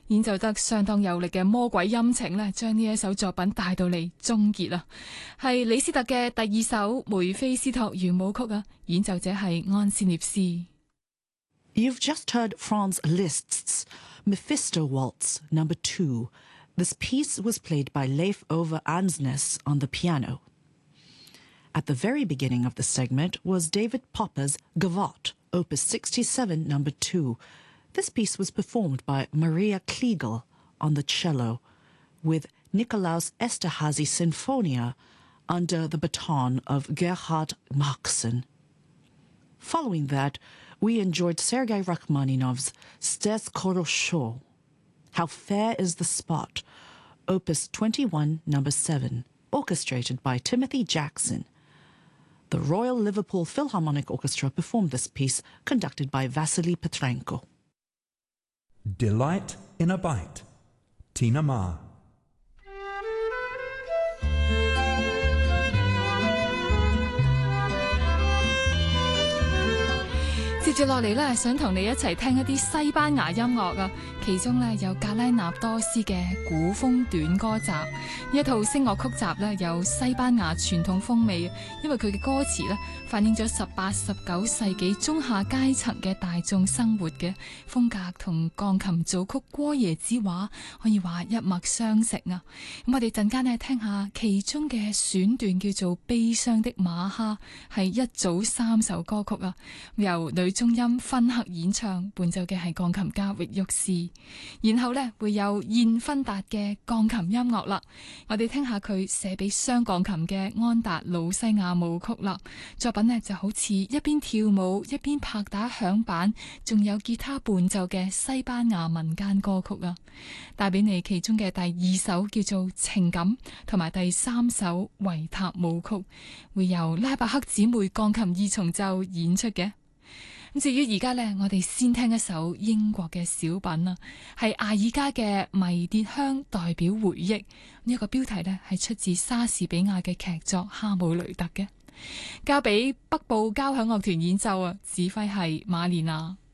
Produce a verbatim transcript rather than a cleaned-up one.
演奏得相當有力嘅魔鬼音程呢，將呢一首作品帶到嚟終結啦。係李斯特嘅第二首梅菲斯托圓舞曲啊，演奏者係安斯涅斯。 You've just heard Franz Liszt's Mephisto Waltz Number Two. This piece was played by Leif Ove Ansnes on the piano. At the very beginning of the segment was David Popper's Gavotte, Opus sixty-seven, Number Two. This piece was performed by Maria Kliegel on the cello, with Nikolaus Esterhazy Sinfonia under the baton of Gerhard Markson. Following that, we enjoyed Sergei Rachmaninoff's Stez Korosho, How Fair is the Spot, Opus twenty-one, Number Seven, orchestrated by Timothy Jackson. The Royal Liverpool Philharmonic Orchestra performed this piece, conducted by Vasily Petrenko. Delight in a Bite, Tina Ma. 接住落嚟咧，想同你一齊聽一啲西班牙音樂啊，其中咧有格拉納多斯嘅古風短歌集。呢一套聲樂曲集咧有西班牙傳統風味，因為佢嘅歌詞咧反映咗十八、十九世紀中下階層嘅大眾生活嘅風格，同鋼琴組曲戈耶之畫可以話一脈相承啊！咁我哋陣間咧聽下其中嘅選段，叫做《悲傷的馬哈》，係一組三首歌曲啊，由女中音芬克演唱，伴奏嘅係鋼琴家域沃斯，然後呢會有燕芬達嘅鋼琴音樂啦。我哋聽下佢寫俾雙鋼琴嘅安達魯西亞舞曲啦。作品呢就好似一邊跳舞一邊拍打響板，仲有吉他伴奏嘅西班牙民間歌曲啊。帶俾你其中嘅第二首叫做情感，同埋第三首維塔舞曲，會由拉伯克姊妹鋼琴二重奏演出嘅。至於而家呢，我哋先聽一首英國嘅小品啦，係艾爾加嘅《迷迭香代表回憶》，呢、這個標題呢係出自莎士比亞嘅劇作《哈姆雷特》嘅，交俾北部交響樂團演奏啊，指揮係馬連娜。